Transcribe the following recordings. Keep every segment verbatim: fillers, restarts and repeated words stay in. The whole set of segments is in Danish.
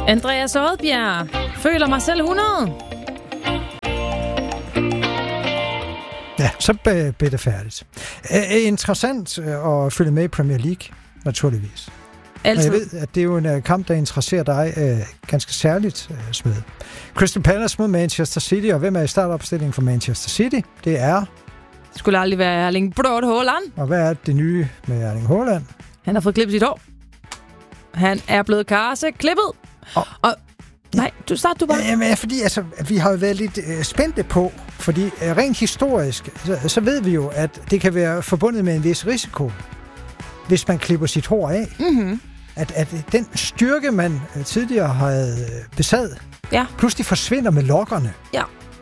Andreas Odbjerg. Føler mig selv hundrede. Ja, så blev det færdigt. Æ, interessant at følge med i Premier League, naturligvis. Altid. Og jeg ved, at det er jo en kamp, der interesserer dig øh, ganske særligt, øh, Smed. Crystal Palace mod Manchester City, og hvem er i startopstillingen for Manchester City? Det er... Det skulle aldrig være Erling Braut Haaland. Og hvad er det nye med Erling Haaland? Han har fået klippet sit hår. Han er blevet karse klippet. Og, og nej, du start du bare. Jamen, fordi altså, vi har jo været lidt øh, spændte på, fordi øh, rent historisk, så, så ved vi jo, at det kan være forbundet med en vis risiko, hvis man klipper sit hår af. Mm-hmm. At, at den styrke, man tidligere havde besad, ja. pludselig forsvinder med lokkerne. Ja.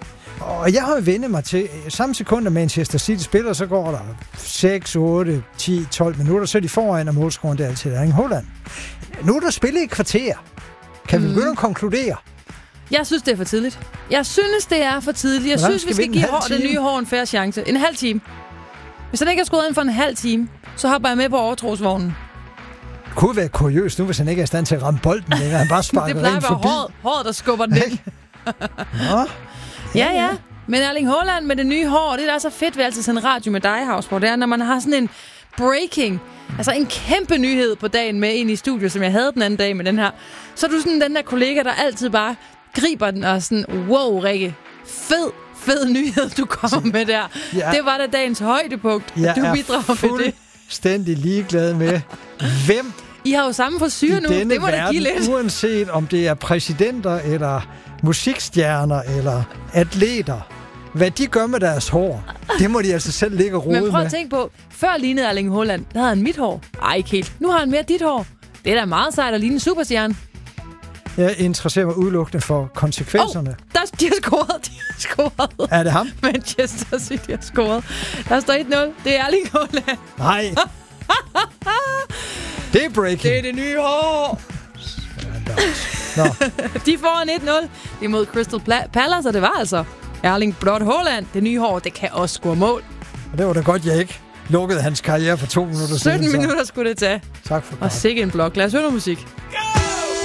Og jeg har jo vendt mig til, samme sekund, at Manchester City spiller, så går der seks, otte, ti, tolv minutter, så er de foran, og målscoren der til Erling Haaland. Nu er der spillet i et kvarter. Kan mm. vi begynde at konkludere? Jeg synes, det er for tidligt. Jeg synes, det er for tidligt. Jeg Hvordan synes, vi skal give hår, det nye hår en fair chance. En halv time. Hvis han ikke har skruet ind for en halv time, så hopper jeg med på overtrosvognen. Det kunne være kuriøst nu, hvis han ikke er i stand til at ramme bolden længere. Han bare sparker det rent forbi. Håret, håret, der skubber den ind. Nå. Ja, ja. Men Erling Haaland med det nye hår, det er da så fedt ved altid sådan en radio med dig, Havsborg. Det er, når man har sådan en breaking, altså en kæmpe nyhed på dagen med ind i studiet, som jeg havde den anden dag med den her. Så er du sådan den der kollega, der altid bare griber den og sådan, wow, Rikke, fed, fed nyhed, du kommer med der. Ja. Det var da dagens højdepunkt, jeg at du bidrager med det. Jeg er fuldstændig ligeglad med, hvem I har jo samme frisyr nu, det må da give lidt. Uanset om det er præsidenter, eller musikstjerner, eller atleter, hvad de gør med deres hår, det må de altså selv ligge og rode med. Men prøv at tænke på, før lignede Erling Haaland, der havde han mit hår. Ej, ikke helt. Nu har han mere dit hår. Det er da meget sejt at ligne en superstjerne. Jeg interesserer mig udelukkende for konsekvenserne. Oh, der, de har scoret, de har scoret. Er det ham? Manchester City har scoret. Der står et nul. Det er Erling Haaland. Nej. Det er breaking. Det er det nye hår. Nå. De får en et nul. Det er mod Crystal Palace, og det var altså Erling Braut Haaland. Det nye hår, det kan også score mål. Og det var da godt, jeg ikke lukkede hans karriere for to minutter siden. sytten minutter skulle det tage. Tak for det. Og sikke en blok. Lad os høre noget musik.